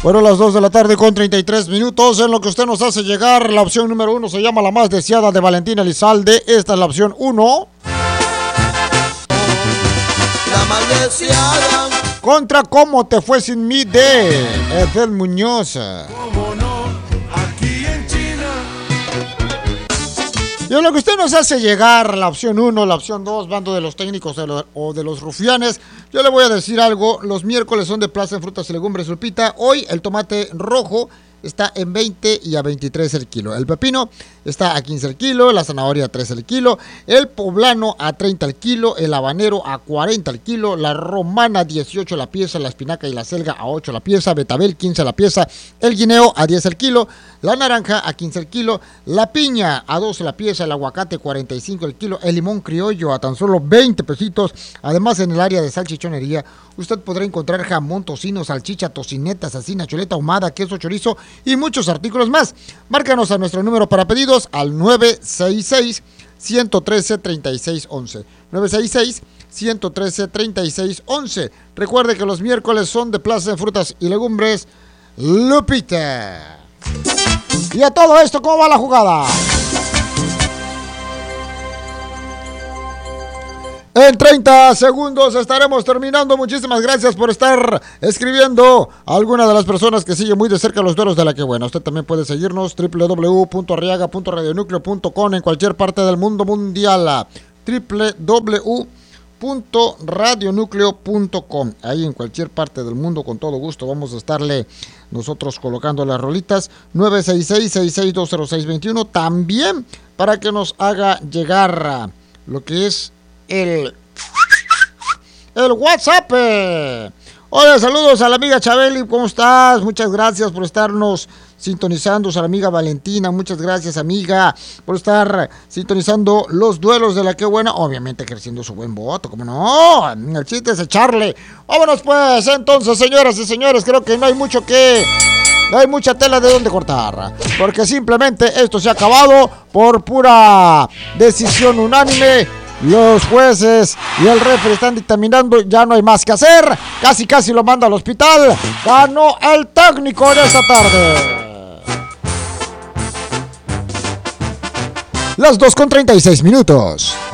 Fueron las 2 de la tarde con 33 minutos. En lo que usted nos hace llegar, la opción número 1 se llama La Más Deseada de Valentina Elizalde. Esta es la opción 1. La más deseada. Contra Cómo Te Fue Sin Mí de Ethel Muñoz. ¿Cómo no? Aquí en China. Y en lo que usted nos hace llegar, la opción 1, la opción 2, bando de los técnicos o de los rufianes, yo le voy a decir algo. Los miércoles son de Plaza en Frutas y Legumbres, Lupita. Hoy el tomate rojo está en 20 y a 23 el kilo. El pepino está a 15 el kilo, la zanahoria a 13 el kilo, el poblano a 30 el kilo, el habanero a 40 el kilo, la romana 18 la pieza, la espinaca y la selga a 8 la pieza, betabel 15 la pieza, el guineo a 10 el kilo, la naranja a 15 el kilo, la piña a 12 la pieza, el aguacate 45 el kilo, el limón criollo a tan solo 20 pesitos. Además, en el área de salchichonería usted podrá encontrar jamón, tocino, salchicha, tocineta, cecina, chuleta ahumada, queso, chorizo y muchos artículos más. Márcanos a nuestro número para pedidos al 966-113-3611. 966-113-3611. Recuerde que los miércoles son de Plaza en Frutas y Legumbres, Lupita. Y a todo esto, ¿cómo va la jugada? En 30 segundos estaremos terminando. Muchísimas gracias por estar escribiendo a alguna de las personas que sigue muy de cerca los duelos de la que buena. Usted también puede seguirnos www.arriaga.radionucleo.com en cualquier parte del mundo mundial. www.radionucleo.com. Ahí en cualquier parte del mundo, con todo gusto vamos a estarle nosotros colocando las rolitas. 966-6620621. También para que nos haga llegar lo que es el WhatsApp. Hola, saludos a la amiga Chabeli, ¿cómo estás? Muchas gracias por estarnos sintonizando. A la amiga Valentina, muchas gracias, amiga, por estar sintonizando los duelos de la que buena. Obviamente ejerciendo su buen voto, como no, el chiste es echarle. Vámonos pues, entonces, señoras y señores, creo que no hay mucha tela de donde cortar, porque simplemente esto se ha acabado por pura decisión unánime. Los jueces y el referee están dictaminando, ya no hay más que hacer. Casi lo manda al hospital. Ganó el técnico de esta tarde. Las 2:36 minutos.